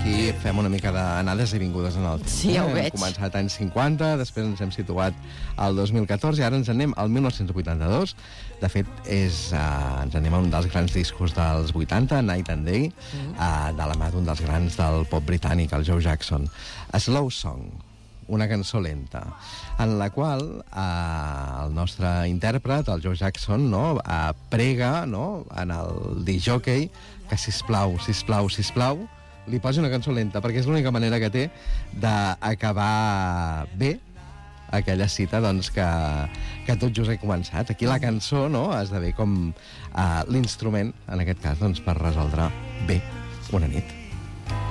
Aquí fem una mica d'anades i vingudes en el temps. Sí, ja ho veig. Hem començat anys 50, després ens hem situat al 2014 i ara ens anem al 1982. De fet, ens anem a un dels grans discos dels 80, Night and Day, de la mà d'un dels grans del pop britànic, el Joe Jackson. A Slow Song, una cançó lenta, en la qual el nostre intèrpret, el Joe Jackson, prega en el discjòquei que, sisplau, li posi una cançó lenta, perquè és l'única manera que té d'acabar bé aquella cita que tot just he començat. Aquí la cançó esdevé com l'instrument, en aquest cas, per resoldre bé una nit.